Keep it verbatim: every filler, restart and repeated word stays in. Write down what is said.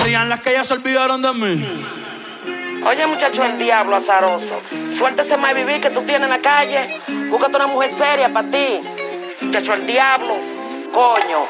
Digan las que ya se olvidaron de mí. Oye, muchacho, el diablo azaroso. Suéltese más vivir que tú tienes en la calle. Búscate una mujer seria para ti. Muchacho, el diablo. Coño.